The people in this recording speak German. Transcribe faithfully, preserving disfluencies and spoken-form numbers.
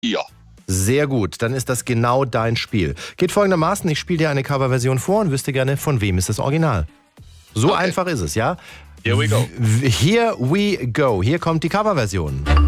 Ja. Sehr gut, dann ist das genau dein Spiel. Geht folgendermaßen, ich spiele dir eine Coverversion vor und wüsste gerne, von wem ist das Original. So Okay. einfach ist es, ja? Here we go. Here we go. Hier kommt die Coverversion.